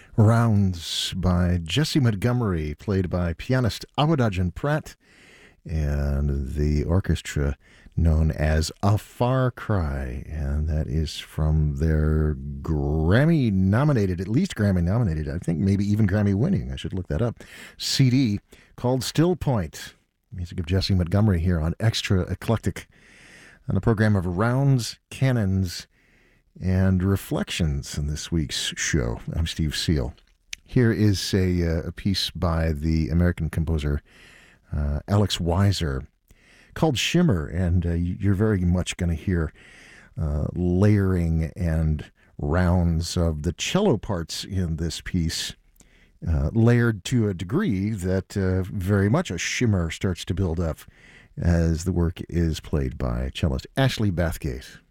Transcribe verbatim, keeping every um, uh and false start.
Rounds by Jesse Montgomery, played by pianist Awadagin Pratt, and the orchestra known as A Far Cry, and that is from their Grammy-nominated, at least Grammy-nominated, I think maybe even Grammy-winning, I should look that up, C D called Still Point. Music of Jesse Montgomery here on Extra Eclectic, on a program of rounds, cannons, and reflections in this week's show. I'm Steve Seal. Here is a, uh, a piece by the American composer uh, Alex Weiser called Shimmer, and uh, you're very much going to hear uh, layering and rounds of the cello parts in this piece, uh, layered to a degree that uh, very much a shimmer starts to build up as the work is played by cellist Ashley Bathgate.